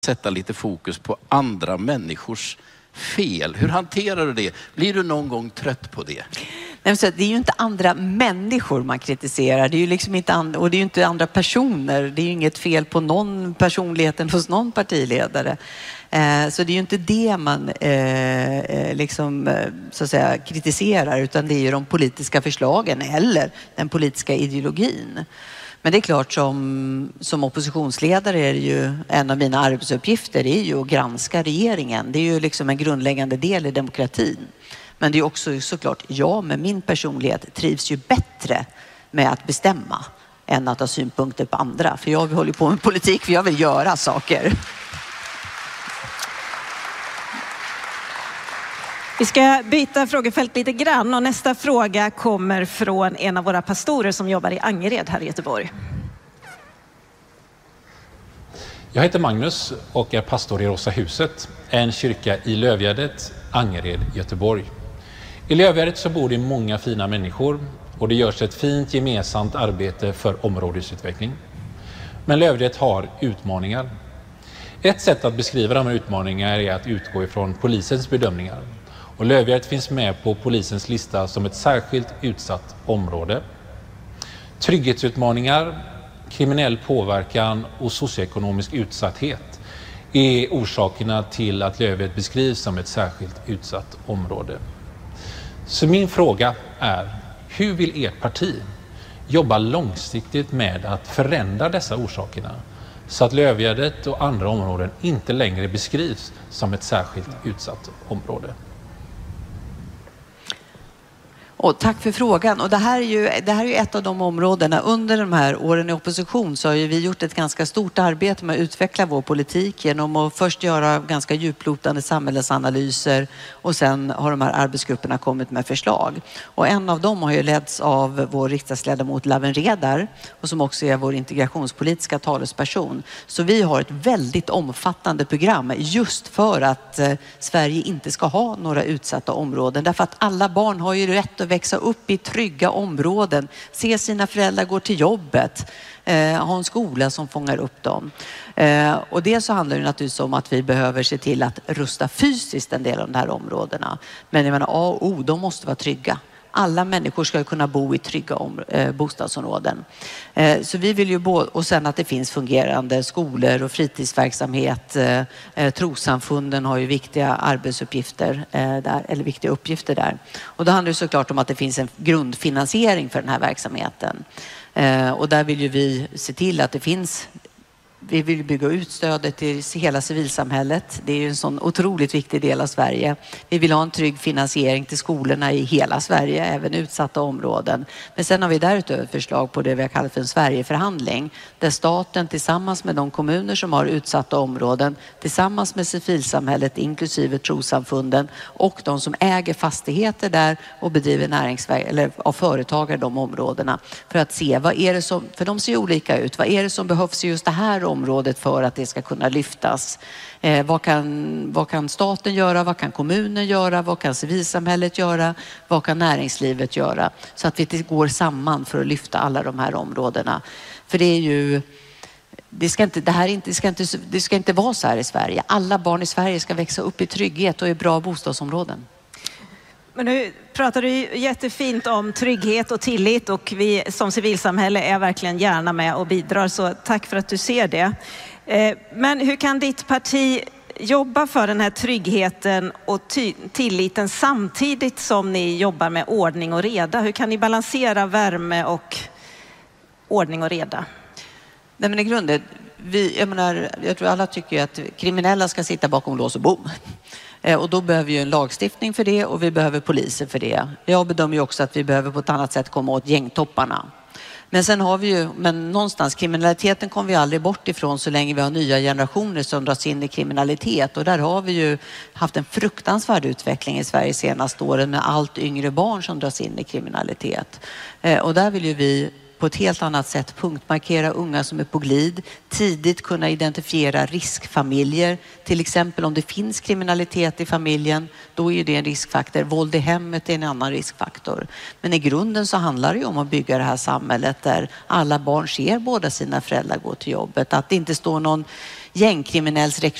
sätta lite fokus på andra människors fel. Hur hanterar du det? Blir du någon gång trött på det? Nej, så det är ju inte andra människor man kritiserar. Det är ju liksom inte och det är ju inte andra personer. Det är ju inget fel på någon personligheten hos någon partiledare. Så det är ju inte det man så att säga kritiserar, utan det är ju de politiska förslagen eller den politiska ideologin. Men det är klart, som oppositionsledare är det ju en av mina arbetsuppgifter är ju att granska regeringen. Det är ju liksom en grundläggande del i demokratin. Men det är också såklart, jag med min personlighet trivs ju bättre med att bestämma än att ha synpunkter på andra. För jag håller på med politik för jag vill göra saker. Vi ska byta frågefält lite grann och nästa fråga kommer från en av våra pastorer som jobbar i Angered här i Göteborg. Jag heter Magnus och är pastor i Rosa huset, en kyrka i Lövgärdet, Angered, Göteborg. I Lövgärdet så bor det många fina människor och det görs ett fint gemensamt arbete för områdesutveckling. Men Lövgärdet har utmaningar. Ett sätt att beskriva de här utmaningarna är att utgå ifrån polisens bedömningar. Och Lövgärdet finns med på polisens lista som ett särskilt utsatt område. Trygghetsutmaningar, kriminell påverkan och socioekonomisk utsatthet är orsakerna till att Lövgärdet beskrivs som ett särskilt utsatt område. Så min fråga är, hur vill ert parti jobba långsiktigt med att förändra dessa orsakerna så att Lövgärdet och andra områden inte längre beskrivs som ett särskilt utsatt område? Och tack för frågan. Och det här är ju ett av de områdena. Under de här åren i opposition så har ju vi gjort ett ganska stort arbete med att utveckla vår politik genom att först göra ganska djuplotande samhällsanalyser och sen har de här arbetsgrupperna kommit med förslag. Och en av dem har ju letts av vår riksdagsledamot Lawen Redar och som också är vår integrationspolitiska talesperson. Så vi har ett väldigt omfattande program just för att Sverige inte ska ha några utsatta områden. Därför att alla barn har ju rätt att växa upp i trygga områden, se sina föräldrar gå till jobbet, ha en skola som fångar upp dem. Och det så handlar det naturligtvis om att vi behöver se till att rusta fysiskt en del av de här områdena. Men jag menar, A och O, de måste vara trygga. Alla människor ska kunna bo i trygga bostadsområden. Så vi vill ju och sen att det finns fungerande skolor och fritidsverksamhet. Trossamfunden har ju viktiga arbetsuppgifter där, eller viktiga uppgifter där. Och då handlar det såklart om att det finns en grundfinansiering för den här verksamheten. Och där vill ju vi se till att det finns. Vi vill bygga ut stödet till hela civilsamhället. Det är ju en sån otroligt viktig del av Sverige. Vi vill ha en trygg finansiering till skolorna i hela Sverige, även utsatta områden. Men sen har vi därutöver förslag på det vi har kallat för en Sverigeförhandling. Där staten tillsammans med de kommuner som har utsatta områden, tillsammans med civilsamhället inklusive trossamfunden och de som äger fastigheter där och bedriver näringsverk eller av företagare de områdena. För att se vad är det som, för de ser olika ut, vad är det som behövs i just det här området för att det ska kunna lyftas. Vad kan staten göra? Vad kan kommunen göra? Vad kan civilsamhället göra? Vad kan näringslivet göra? Så att vi går samman för att lyfta alla de här områdena. För det är ju det ska inte vara så här i Sverige. Alla barn i Sverige ska växa upp i trygghet och i bra bostadsområden. Men nu pratar du jättefint om trygghet och tillit och vi som civilsamhälle är verkligen gärna med och bidrar, så tack för att du ser det. Men hur kan ditt parti jobba för den här tryggheten och tilliten samtidigt som ni jobbar med ordning och reda? Hur kan ni balansera värme och ordning och reda? Nej, men i grunden, jag tror alla tycker att kriminella ska sitta bakom lås och bom. Och då behöver vi ju en lagstiftning för det och vi behöver poliser för det. Jag bedömer ju också att vi behöver på ett annat sätt komma åt gängtopparna. Men sen har vi ju, men någonstans kriminaliteten kommer vi aldrig bort ifrån så länge vi har nya generationer som dras in i kriminalitet. Och där har vi ju haft en fruktansvärd utveckling i Sverige senaste åren med allt yngre barn som dras in i kriminalitet. Och där vill ju vi på ett helt annat sätt punktmarkera unga som är på glid, tidigt kunna identifiera riskfamiljer. Till exempel om det finns kriminalitet i familjen, då är det en riskfaktor. Våld i hemmet är en annan riskfaktor. Men i grunden så handlar det ju om att bygga det här samhället där alla barn ser båda sina föräldrar gå till jobbet. Att det inte står någon gängkriminells